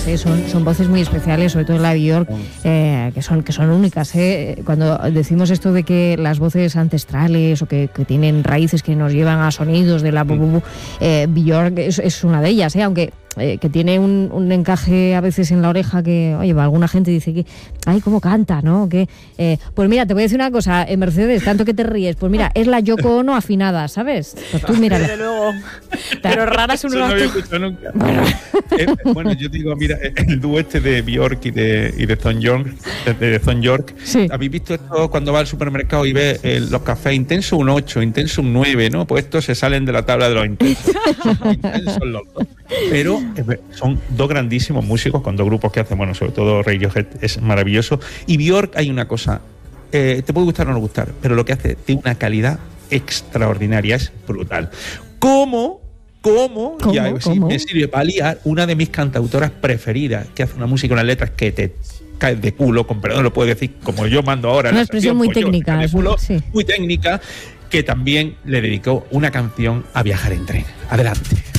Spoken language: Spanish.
especiales, son voces muy especiales, sobre todo la de Björk, que son únicas. Cuando decimos esto de que las voces ancestrales o que tienen raíces que nos llevan a sonidos de la Björk es una de ellas, aunque que tiene un encaje a veces en la oreja que, oye, alguna gente dice que, ay, cómo canta, ¿no? Que, pues mira, te voy a decir una cosa, Mercedes, tanto que te ríes, pues mira, es la Yoko Ono afinada, ¿sabes? Pues tú mírala. Desde luego, pero rara es un rato. No había escuchado nunca. Bueno, yo digo, mira, el dúo de Björk y de Thom Yorke, sí. ¿Habéis visto esto cuando va al supermercado y ve los cafés intenso un 8, intenso un 9, ¿no? Pues estos se salen de la tabla de los intensos. Intensos los dos. Pero son dos grandísimos músicos con dos grupos que hacen, bueno, sobre todo Radiohead es maravilloso. Y Björk, hay una cosa, te puede gustar o no gustar, pero lo que hace tiene una calidad extraordinaria, es brutal. ¿Cómo? Y así me sirve para liar una de mis cantautoras preferidas, que hace una música, unas letras que te caes de culo, con perdón lo puedo decir como yo mando ahora. Una expresión muy técnica. De culo, sí. Muy técnica, que también le dedicó una canción a Viajar en tren. Adelante.